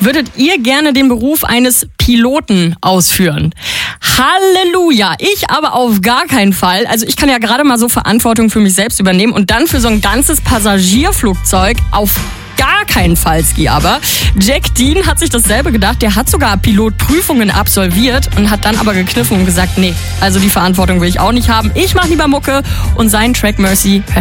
Würdet ihr gerne den Beruf eines Piloten ausführen? Halleluja, ich aber auf gar keinen Fall. Also ich kann ja gerade mal so Verantwortung für mich selbst übernehmen und dann für so ein ganzes Passagierflugzeug auf gar keinen Fall, Ski. Aber Jack Dean hat sich dasselbe gedacht. Der hat sogar Pilotprüfungen absolviert und hat dann aber gekniffen und gesagt, nee, also die Verantwortung will ich auch nicht haben. Ich mache lieber Mucke und seinen Track Mercy hört